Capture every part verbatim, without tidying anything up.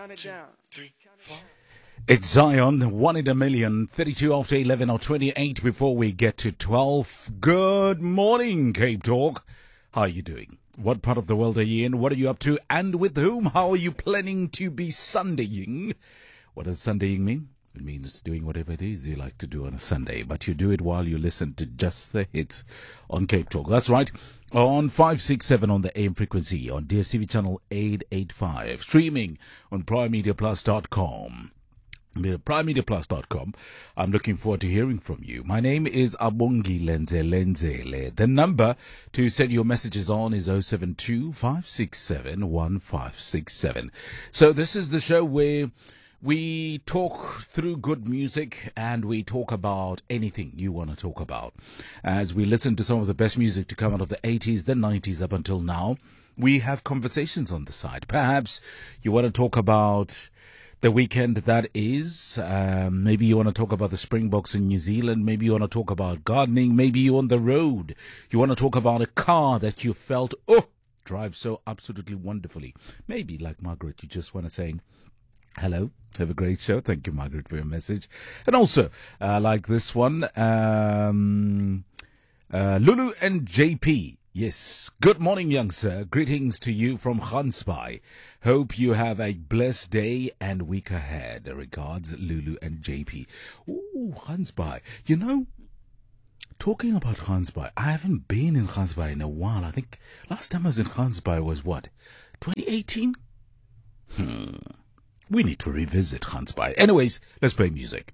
It's Zion, one in a million, thirty-two after eleven or twenty-eight before we get to twelve. Good morning, Cape Talk. How are you doing? What part of the world are you in? What are you up to? And with whom? How are you planning to be Sundaying? What does Sundaying mean? It means doing whatever it is you like to do on a Sunday, but you do it while you listen to just the hits on Cape Talk. That's right. On five six seven on the A M frequency, on D S T V channel eight eighty-five, streaming on prime media plus dot com. prime media plus dot com. I'm looking forward to hearing from you. My name is Abongi Lenze Lenzele. The number to send your messages on is oh seven two, five six seven, one five six seven. So this is the show where we talk through good music and we talk about anything you want to talk about. As we listen to some of the best music to come out of the eighties, the nineties up until now, we have conversations on the side. Perhaps you want to talk about the weekend that is. Um, maybe you want to talk about the Springboks in New Zealand. Maybe you want to talk about gardening. Maybe you're on the road. You want to talk about a car that you felt, oh, drives so absolutely wonderfully. Maybe like Margaret, you just want to say, hello, have a great show. Thank you, Margaret, for your message. And also, uh, like this one, um, uh, Lulu and J P. Yes. Good morning, young sir. Greetings to you from Gansbaai. Hope you have a blessed day and week ahead. Regards, Lulu and J P. Ooh, Gansbaai. You know, talking about Gansbaai, I haven't been in Gansbaai in a while. I think last time I was in Gansbaai was what? twenty eighteen? Hmm. We need to revisit Gansbaai. Anyways, let's play music.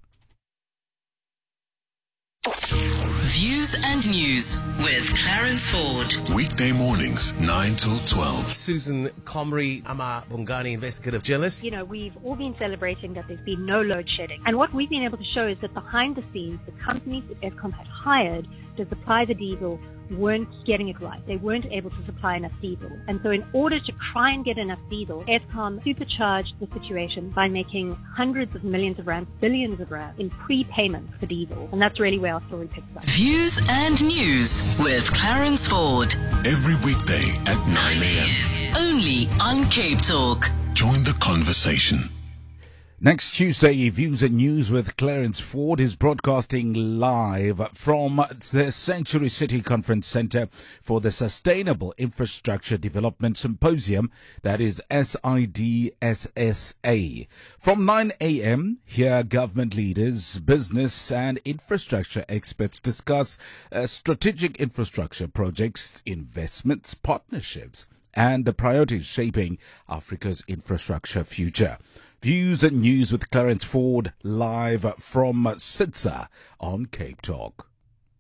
Views and News with Clarence Ford. Weekday mornings, nine till twelve. Susan Comrie, Ama Bongani, investigative journalist. You know, we've all been celebrating that there's been no load shedding. And what we've been able to show is that behind the scenes, the companies that Eskom had hired to supply the diesel weren't getting it right. They weren't able to supply enough diesel. And so in order to try and get enough diesel, Eskom supercharged the situation by making hundreds of millions of rands, billions of rands in prepayments for diesel. And that's really where our story picks up. Views and News with Clarence Ford. Every weekday at nine a.m. Only on Cape Talk. Join the conversation. Next Tuesday, Views and News with Clarence Ford is broadcasting live from the Sanctuary City Conference Centre for the Sustainable Infrastructure Development Symposium, that is S I D S S A. From nine a.m., here government leaders, business and infrastructure experts discuss uh, strategic infrastructure projects, investments, partnerships, and the priorities shaping Africa's infrastructure future. Views and News with Clarence Ford, live from S I D S A on Cape Talk.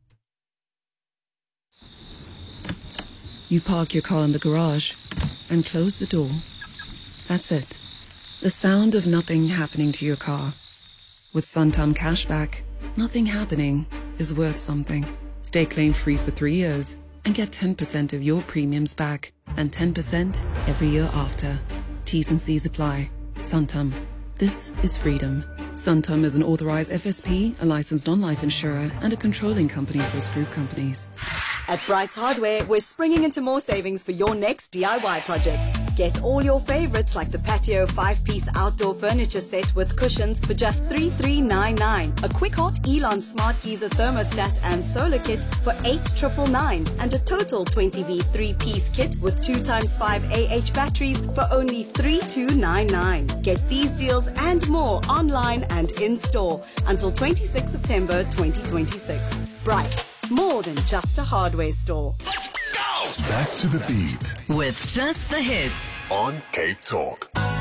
You park your car in the garage and close the door. That's it. The sound of nothing happening to your car. With Santam Cashback, nothing happening is worth something. Stay claim-free for three years and get ten percent of your premiums back and ten percent every year after. T's and C's apply. Santam. This is freedom. Santam is an authorized F S P, a licensed non-life insurer, and a controlling company for its group companies. At Brights Hardware, we're springing into more savings for your next D I Y project. Get all your favorites like the patio five-piece outdoor furniture set with cushions for just three thousand three hundred ninety-nine dollars, a Quick Hot Elon Smart Geyser thermostat and solar kit for eight thousand nine hundred ninety-nine dollars, and a total twenty V three-piece kit with two times five A H batteries for only three thousand two hundred ninety-nine dollars. Get these deals and more online and in-store until the twenty-sixth of September twenty twenty-six. Brights, more than just a hardware store. Back to the beat With just the hits on Cape Talk.